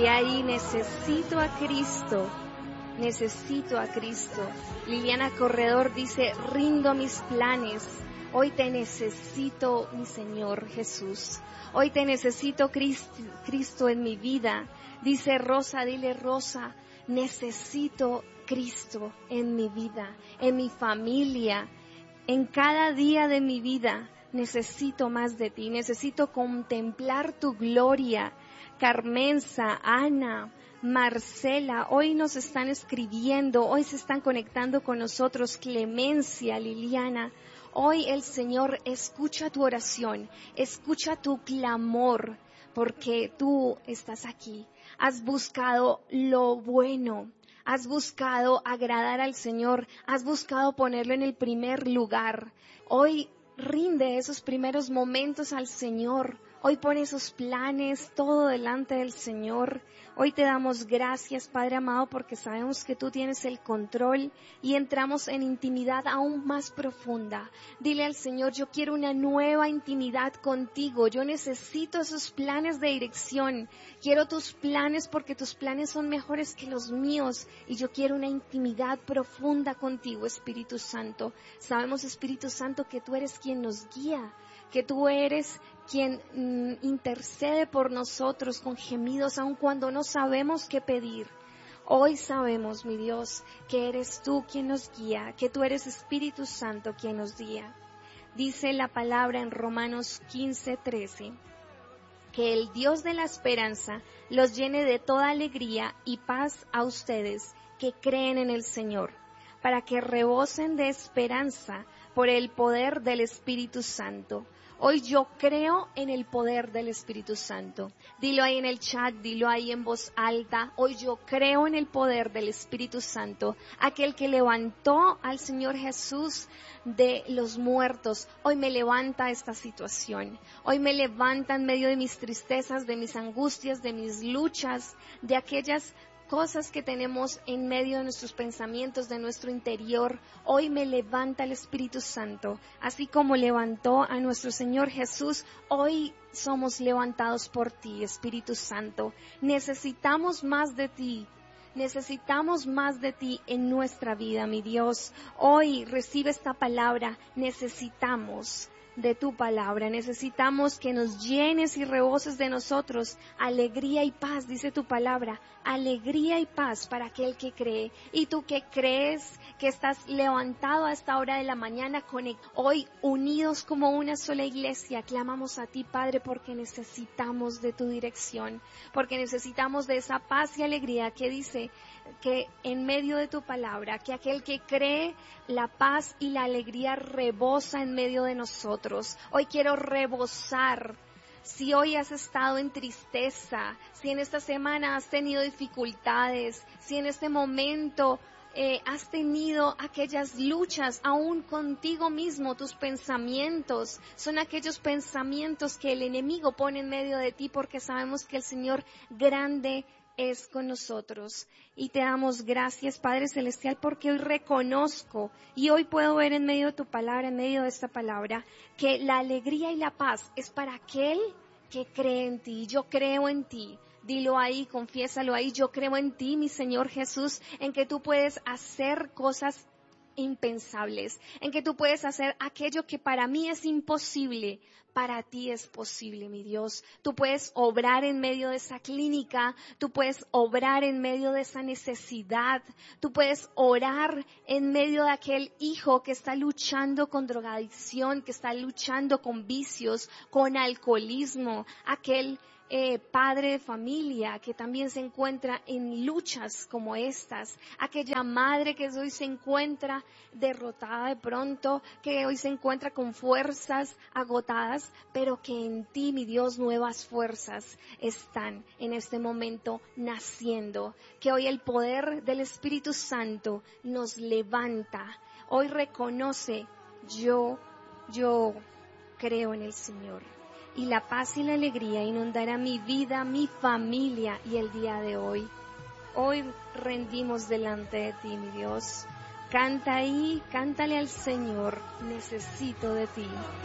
Dile ahí, necesito a Cristo. Necesito a Cristo. Liliana Corredor dice, rindo mis planes. Hoy te necesito, mi Señor Jesús. Hoy te necesito, Cristo, en mi vida. Dice Rosa, dile Rosa, necesito Cristo en mi vida, en mi familia, en cada día de mi vida. Necesito más de ti, necesito contemplar tu gloria. Carmenza, Ana, Marcela, hoy nos están escribiendo, hoy se están conectando con nosotros. Clemencia, Liliana, hoy el Señor escucha tu oración, escucha tu clamor, porque tú estás aquí. Has buscado lo bueno, has buscado agradar al Señor, has buscado ponerlo en el primer lugar. Hoy rinde esos primeros momentos al Señor. Hoy pone esos planes todo delante del Señor. Hoy te damos gracias, Padre amado, porque sabemos que tú tienes el control y entramos en intimidad aún más profunda. Dile al Señor, yo quiero una nueva intimidad contigo. Yo necesito esos planes de dirección. Quiero tus planes porque tus planes son mejores que los míos y yo quiero una intimidad profunda contigo, Espíritu Santo. Sabemos, Espíritu Santo, que tú eres quien nos guía, que tú eres quien intercede por nosotros con gemidos aun cuando no sabemos qué pedir. Hoy sabemos, mi Dios, que eres tú quien nos guía, que tú eres Espíritu Santo quien nos guía. Dice la palabra en Romanos 15:13, que el Dios de la esperanza los llene de toda alegría y paz a ustedes que creen en el Señor, para que rebosen de esperanza por el poder del Espíritu Santo. Hoy yo creo en el poder del Espíritu Santo. Dilo ahí en el chat, dilo ahí en voz alta. Hoy yo creo en el poder del Espíritu Santo, aquel que levantó al Señor Jesús de los muertos. Hoy me levanta esta situación. Hoy me levanta en medio de mis tristezas, de mis angustias, de mis luchas, de aquellas cosas que tenemos en medio de nuestros pensamientos, de nuestro interior. Hoy me levanta el Espíritu Santo, así como levantó a nuestro Señor Jesús. Hoy somos levantados por ti, Espíritu Santo. Necesitamos más de ti. Necesitamos más de ti en nuestra vida, mi Dios. Hoy recibe esta palabra. Necesitamos de tu palabra. Necesitamos que nos llenes y reboses de nosotros alegría y paz, dice tu palabra, alegría y paz para aquel que cree. Y tú que crees, que estás levantado a esta hora de la mañana, hoy unidos como una sola iglesia, clamamos a ti, Padre, porque necesitamos de tu dirección, porque necesitamos de esa paz y alegría que dice que en medio de tu palabra, que aquel que cree, la paz y la alegría rebosa en medio de nosotros. Hoy quiero rebosar. Si hoy has estado en tristeza, si en esta semana has tenido dificultades, si en este momento has tenido aquellas luchas aún contigo mismo, tus pensamientos son aquellos pensamientos que el enemigo pone en medio de ti, porque sabemos que el Señor grande es con nosotros. Y te damos gracias, Padre Celestial, porque hoy reconozco y hoy puedo ver en medio de tu palabra, en medio de esta palabra, que la alegría y la paz es para aquel que cree en ti. Yo creo en ti. Dilo ahí, confiésalo ahí. Yo creo en ti, mi Señor Jesús, en que tú puedes hacer cosas impensables, en que tú puedes hacer aquello que para mí es imposible, para ti es posible, mi Dios. Tú puedes obrar en medio de esa clínica, tú puedes obrar en medio de esa necesidad, tú puedes orar en medio de aquel hijo que está luchando con drogadicción, que está luchando con vicios, con alcoholismo, aquel padre de familia que también se encuentra en luchas como estas, aquella madre que hoy se encuentra derrotada de pronto, que hoy se encuentra con fuerzas agotadas, pero que en ti, mi Dios, nuevas fuerzas están en este momento naciendo, que hoy el poder del Espíritu Santo nos levanta, hoy reconoce, yo creo en el Señor. Y la paz y la alegría inundará mi vida, mi familia y el día de hoy. Hoy rendimos delante de ti, mi Dios. Canta ahí, cántale al Señor, necesito de ti.